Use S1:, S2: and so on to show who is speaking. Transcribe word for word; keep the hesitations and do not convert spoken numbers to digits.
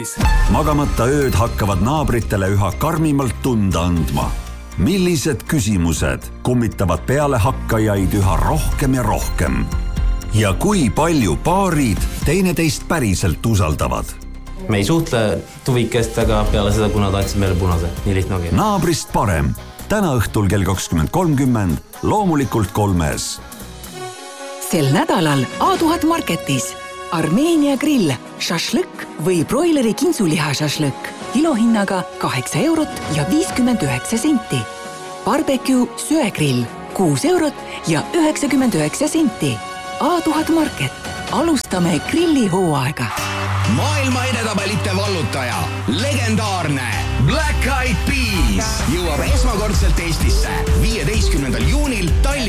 S1: Magamata ööd hakkavad naabritele üha karmimalt tunda andma. Millised küsimused kummitavad peale hakkajaid üha rohkem ja rohkem? Ja kui palju paarid teineteist päriselt usaldavad?
S2: Me ei suhtle tuvikest, aga peale seda, kuna ta andsid meile punase. Nii lihtne ongi.
S1: Naabrist parem. Täna õhtul kell kakskümmend kolmkümmend, loomulikult kolmes.
S3: Sel nädalal A tuhat Marketis Armeenia grill, šašlõkk või broileri kintsuliha šašlõkk. Kilohinnaga kaheksa eurot ja viiskümmend üheksa senti. Barbecue söegrill kuus eurot ja üheksakümmend üheksa senti. A tuhat Market. Alustame grilli hooaega.
S4: Maailma edetabelite vallutaja, legendaarne Black Eyed Peas jõuab esmakordselt Eestisse viieteistkümnendal juunil Tallinna